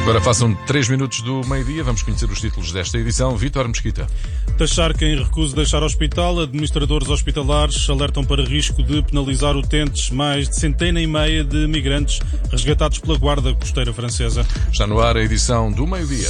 Agora passam 3 minutos do meio-dia, vamos conhecer os títulos desta edição. Vítor Mesquita. Taxar quem recusa deixar hospital. Administradores hospitalares alertam para risco de penalizar utentes. Mais de 150 de migrantes resgatados pela Guarda Costeira Francesa. Está no ar a edição do meio-dia.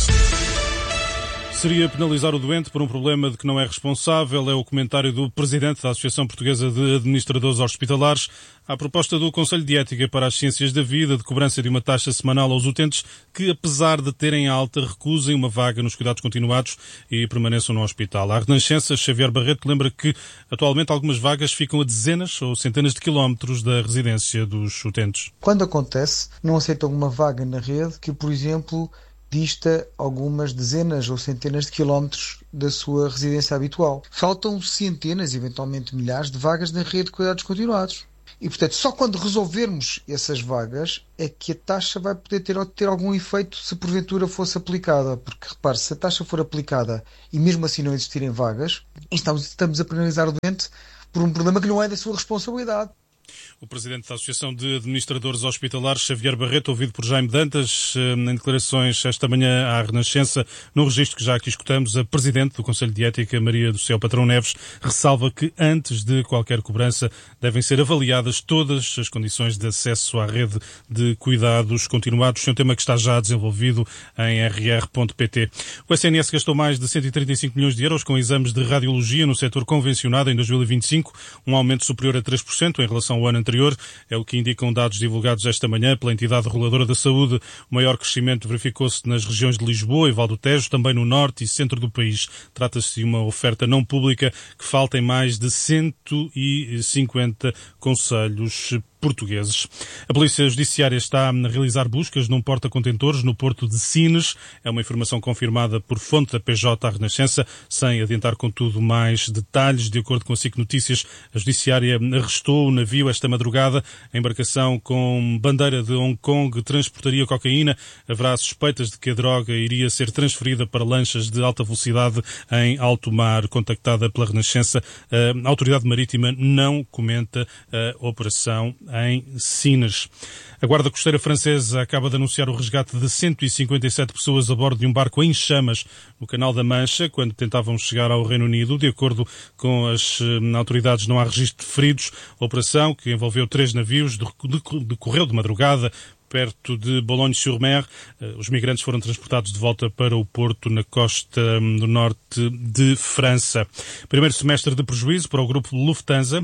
Seria penalizar o doente por um problema de que não é responsável, é o comentário do presidente da Associação Portuguesa de Administradores Hospitalares à proposta do Conselho de Ética para as Ciências da Vida de cobrança de uma taxa semanal aos utentes que, apesar de terem alta, recusem uma vaga nos cuidados continuados e permaneçam no hospital. A Renascença, Xavier Barreto, lembra que atualmente algumas vagas ficam a dezenas ou centenas de quilómetros da residência dos utentes. Quando acontece, não aceitam uma vaga na rede que, por exemplo, dista algumas dezenas ou centenas de quilómetros da sua residência habitual. Faltam centenas, eventualmente milhares, de vagas na rede de cuidados continuados. E, portanto, só quando resolvermos essas vagas é que a taxa vai poder ter algum efeito se porventura fosse aplicada. Porque, repare, se a taxa for aplicada e mesmo assim não existirem vagas, estamos a penalizar o doente por um problema que não é da sua responsabilidade. O presidente da Associação de Administradores Hospitalares, Xavier Barreto, ouvido por Jaime Dantas, em declarações esta manhã à Renascença, no registro que já aqui escutamos, a presidente do Conselho de Ética, Maria do Céu Patrão Neves, ressalva que antes de qualquer cobrança devem ser avaliadas todas as condições de acesso à rede de cuidados continuados, um tema que está já desenvolvido em rr.pt. O SNS gastou mais de 135 milhões de euros com exames de radiologia no setor convencionado em 2025, um aumento superior a 3% em relação ao ano anterior. É o que indicam dados divulgados esta manhã pela entidade reguladora da saúde. O maior crescimento verificou-se nas regiões de Lisboa e Val do Tejo, também no norte e centro do país. Trata-se de uma oferta não pública que falta em mais de 150 concelhos portugueses. A Polícia Judiciária está a realizar buscas num porta-contentores no porto de Sines. É uma informação confirmada por fonte da PJ à Renascença, sem adiantar, contudo, mais detalhes. De acordo com a SIC Notícias, a Judiciária arrestou o navio esta madrugada. A embarcação com bandeira de Hong Kong transportaria cocaína. Haverá suspeitas de que a droga iria ser transferida para lanchas de alta velocidade em alto mar. Contactada pela Renascença, a Autoridade Marítima não comenta a operação em Sines. A Guarda Costeira Francesa acaba de anunciar o resgate de 157 pessoas a bordo de um barco em chamas no Canal da Mancha, quando tentavam chegar ao Reino Unido. De acordo com as autoridades, não há registro de feridos. A operação, que envolveu 3 navios, decorreu de madrugada perto de Boulogne-sur-Mer. Os migrantes foram transportados de volta para o porto na costa do norte de França. Primeiro semestre de prejuízo para o grupo Lufthansa,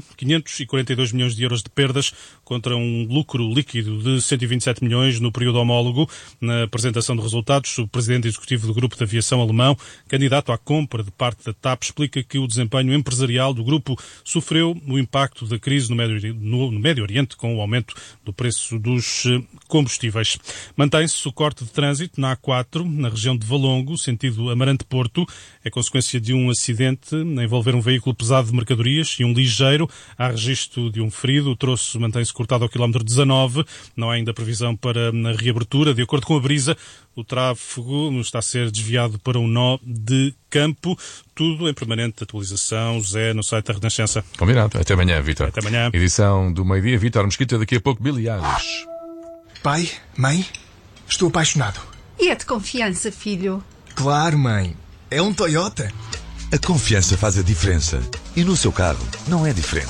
542 milhões de euros de perdas contra um lucro líquido de 127 milhões no período homólogo. Na apresentação de resultados, o presidente executivo do grupo de aviação alemão, candidato à compra de parte da TAP, explica que o desempenho empresarial do grupo sofreu o impacto da crise no Médio Oriente com o aumento do preço dos combustíveis. Mantém-se o corte de trânsito na A4, na região de Valongo, sentido Amarante-Porto. É consequência de um acidente a envolver um veículo pesado de mercadorias e um ligeiro. Há registro de um ferido. O troço mantém-se cortado ao quilómetro 19. Não há ainda previsão para a reabertura. De acordo com a Brisa, o tráfego está a ser desviado para um nó de Campo. Tudo em permanente atualização, Zé, no site da Renascença. Combinado. Até amanhã, Vítor. Até amanhã. Edição do meio-dia. Vítor Mesquita, daqui a pouco, Billy Eilish. Pai, mãe, estou apaixonado. E é de confiança, filho? Claro, mãe. É um Toyota. A confiança faz a diferença. E no seu carro não é diferente.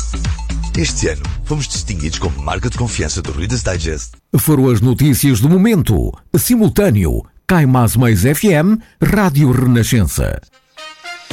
Este ano, fomos distinguidos como marca de confiança do Reader's Digest. Foram as notícias do momento. Simultâneo. Cai Mais FM, Rádio Renascença.